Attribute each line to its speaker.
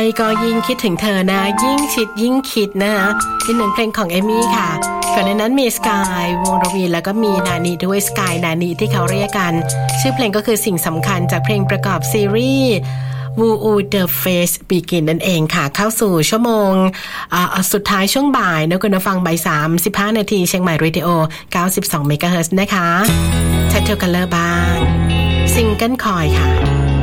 Speaker 1: ก็ยิ่งคิดถึงเธอนะยิ่งชิดยิ่งคิดนะคะที่หนึ่งเพลงของเอมี่ค่ะก่อนหน้านั้นมีสกายวงระวีแล้วก็มีนานีด้วยสกายนานีที่เขาเรียกกันชื่อเพลงก็คือสิ่งสำคัญจากเพลงประกอบซีรีส์Woo the Face Begin นั่นเองค่ะเข้าสู่ชั่วโมงสุดท้ายช่วงบ่ายนะคุณผู้ฟังบ่าย 3:15 นาทีเชียงใหม่เรดิโอ 92 เมกะเฮิรตซ์นะคะ Tattoo Color บ้างซิงเกิลคอยค่ะ